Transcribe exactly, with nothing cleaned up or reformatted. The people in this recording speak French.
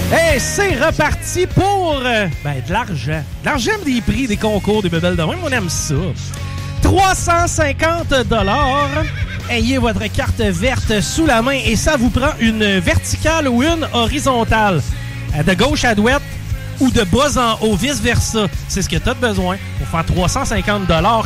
Et c'est reparti pour euh, ben, de l'argent. De l'argent, des prix, des concours, des bebelles de même. On aime ça. trois cent cinquante dollars. Ayez votre carte verte sous la main et ça vous prend une verticale ou une horizontale. De gauche à droite ou de bas en haut, vice-versa. C'est ce que tu as besoin pour faire trois cent cinquante dollars